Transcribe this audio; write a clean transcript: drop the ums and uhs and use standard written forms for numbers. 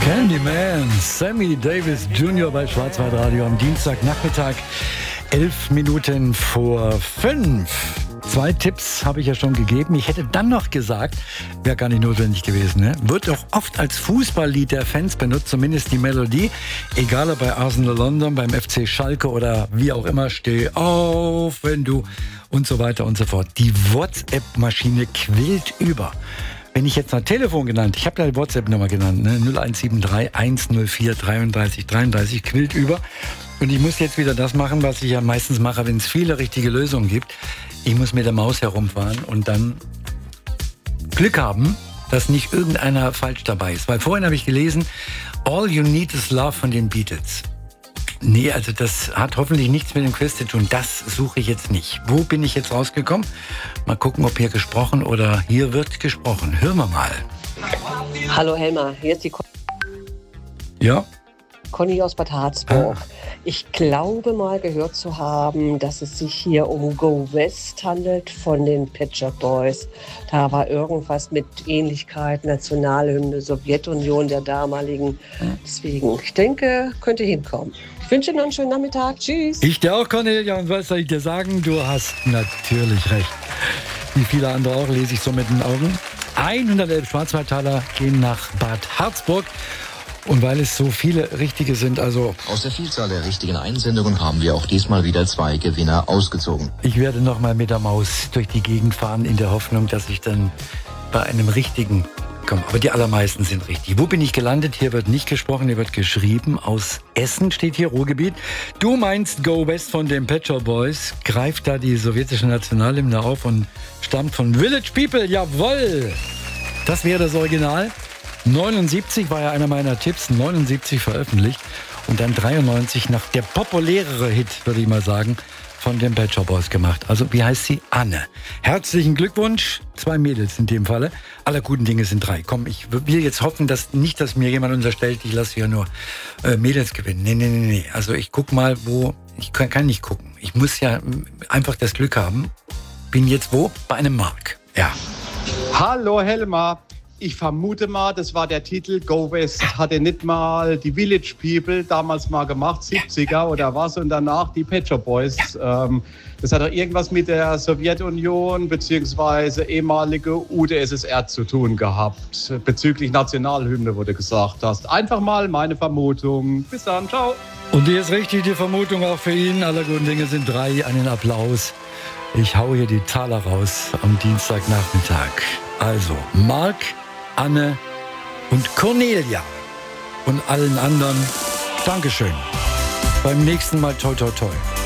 Candyman, Sammy Davis Jr. bei Schwarzwaldradio am Dienstagnachmittag, 11 Minuten vor 5. 2 Tipps habe ich ja schon gegeben. Ich hätte dann noch gesagt, wäre gar nicht notwendig gewesen, ne? Wird auch oft als Fußballlied der Fans benutzt, zumindest die Melodie. Egal ob bei Arsenal London, beim FC Schalke oder wie auch immer, steh auf, wenn du und so weiter und so fort. Die WhatsApp-Maschine quillt über. Wenn ich jetzt mal Telefon genannt, ich habe ja die WhatsApp-Nummer genannt, ne? 0173 104 33 33, quillt über. Und ich muss jetzt wieder das machen, was ich ja meistens mache, wenn es viele richtige Lösungen gibt. Ich muss mit der Maus herumfahren und dann Glück haben, dass nicht irgendeiner falsch dabei ist. Weil vorhin habe ich gelesen, All You Need Is Love von den Beatles. Nee, also das hat hoffentlich nichts mit dem Quiz zu tun. Das suche ich jetzt nicht. Wo bin ich jetzt rausgekommen? Mal gucken, ob hier gesprochen oder hier wird gesprochen. Hören wir mal. Hallo Helma, hier ist die Ja? Conny aus Bad Harzburg. Ich glaube mal gehört zu haben, dass es sich hier um Go West handelt von den Pet Shop Boys. Da war irgendwas mit Ähnlichkeit, Nationalhymne, Sowjetunion der damaligen. Deswegen, ich denke, könnte hinkommen. Ich wünsche Ihnen noch einen schönen Nachmittag. Tschüss. Ich dir auch, Cornelia. Und was soll ich dir sagen? Du hast natürlich recht. Wie viele andere auch, lese ich so mit den Augen. 111 Schwarzwaldtaler gehen nach Bad Harzburg. Und weil es so viele Richtige sind, also... Aus der Vielzahl der richtigen Einsendungen haben wir auch diesmal wieder 2 Gewinner ausgezogen. Ich werde nochmal mit der Maus durch die Gegend fahren, in der Hoffnung, dass ich dann bei einem Richtigen komme. Aber die allermeisten sind richtig. Wo bin ich gelandet? Hier wird nicht gesprochen, hier wird geschrieben. Aus Essen steht hier, Ruhrgebiet. Du meinst Go West von den Pet Shop Boys. Greift da die sowjetische Nationalhymne auf und stammt von Village People. Jawohl! Das wäre das Original. 79 war ja einer meiner Tipps, 79 veröffentlicht und dann 93 nach der populärere Hit, würde ich mal sagen, von den Pet Shop Boys gemacht. Also wie heißt sie? Anne. Herzlichen Glückwunsch, 2 Mädels in dem Falle. Aller guten Dinge sind 3. Komm, ich will jetzt hoffen, dass mir jemand unterstellt, ich lasse ja nur Mädels gewinnen. Nee. Also ich guck mal, wo, ich kann nicht gucken. Ich muss ja einfach das Glück haben. Bin jetzt wo? Bei einem Mark. Ja. Hallo Helma. Ich vermute mal, das war der Titel. Go West hatte nicht mal die Village People damals mal gemacht, 70er oder was, und danach die Pet Shop Boys. Das hat doch irgendwas mit der Sowjetunion bzw. ehemalige UdSSR zu tun gehabt. Bezüglich Nationalhymne, wo du gesagt hast. Einfach mal meine Vermutung. Bis dann, ciao. Und die ist richtig, die Vermutung auch für ihn. Aller guten Dinge sind 3. Einen Applaus. Ich hau hier die Taler raus am Dienstagnachmittag. Also, Mark, Anne und Cornelia und allen anderen, Dankeschön. Beim nächsten Mal toi toi toi.